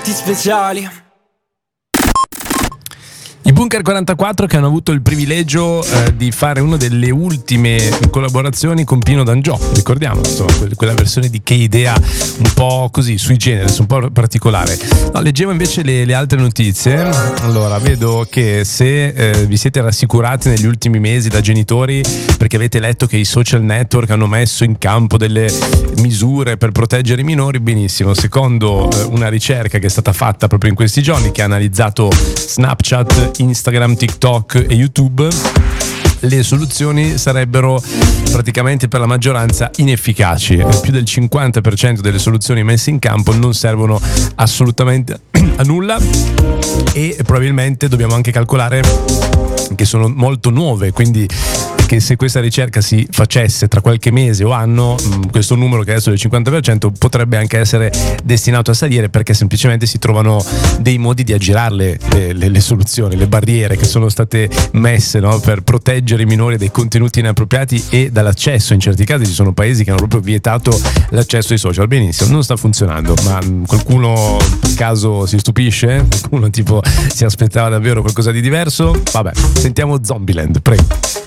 effetti speciali. I Bunker 44 che hanno avuto il privilegio di fare una delle ultime collaborazioni con Pino D'Angiò, ricordiamo, insomma, quella versione di Che Idea un po' così sui generis, un po' particolare. No, leggevo invece le altre notizie. Allora, vedo che se vi siete rassicurati negli ultimi mesi da genitori perché avete letto che i social network hanno messo in campo delle misure per proteggere i minori, benissimo. Secondo una ricerca che è stata fatta proprio in questi giorni, che ha analizzato Snapchat, Instagram, TikTok e YouTube, le soluzioni sarebbero praticamente per la maggioranza inefficaci. Più del 50% delle soluzioni messe in campo non servono assolutamente a nulla e probabilmente dobbiamo anche calcolare che sono molto nuove, quindi che se questa ricerca si facesse tra qualche mese o anno, questo numero che adesso è del 50% potrebbe anche essere destinato a salire, perché semplicemente si trovano dei modi di aggirarle le soluzioni, le barriere che sono state messe, no, per proteggere i minori dai contenuti inappropriati e dall'accesso. In certi casi ci sono paesi che hanno proprio vietato l'accesso ai social. Benissimo, non sta funzionando, ma qualcuno per caso si stupisce? Qualcuno tipo si aspettava davvero qualcosa di diverso? Vabbè, sentiamo Zombieland, prego.